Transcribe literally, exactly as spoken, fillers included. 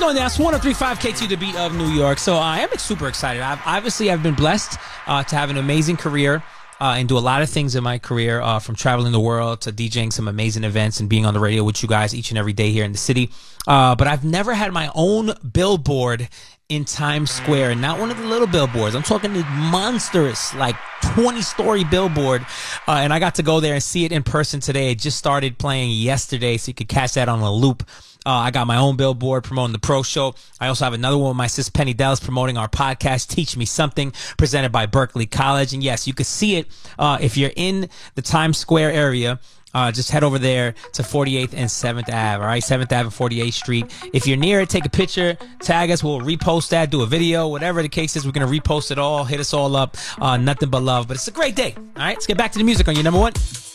going down? It's one oh three point five K T, the beat of New York. So uh, I am super excited. I've, obviously, I've been blessed uh, to have an amazing career uh, and do a lot of things in my career, uh, from traveling the world to DJing some amazing events and being on the radio with you guys each and every day here in the city. Uh, but I've never had my own billboard in Times Square, and not one of the little billboards. I'm talking the monstrous, like twenty-story billboard, uh, and I got to go there and see it in person today. It just started playing yesterday, so you could catch that on a loop. Uh, I got my own billboard promoting the Pro Show. I also have another one with my sis Penny Dallas promoting our podcast, Teach Me Something, presented by Berkeley College. And yes, you can see it uh, if you're in the Times Square area. Uh, just head over there to forty-eighth and seventh Avenue, all right? seventh Avenue and forty-eighth Street. If you're near it, take a picture, tag us. We'll repost that, do a video, whatever the case is. We're going to repost it all, hit us all up. Uh, nothing but love. But it's a great day, all right? Let's get back to the music on your number one.